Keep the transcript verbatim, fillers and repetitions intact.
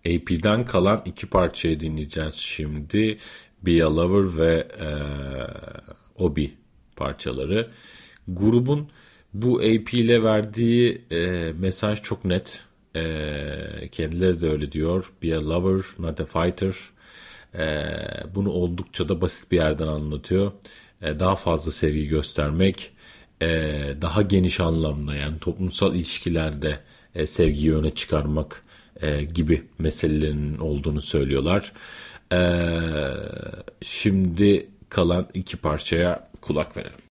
A P'den kalan iki parçayı dinleyeceğiz şimdi. Be a Lover ve e, Obi parçaları. Grubun bu A P ile verdiği e, mesaj çok net. E, kendileri de öyle diyor. Be a lover, not a fighter. E, bunu oldukça da basit bir yerden anlatıyor. E, daha fazla sevgi göstermek, e, daha geniş anlamda, yani toplumsal ilişkilerde e, sevgiyi öne çıkarmak e, gibi meselelerin olduğunu söylüyorlar. E, şimdi kalan iki parçaya kulak verelim.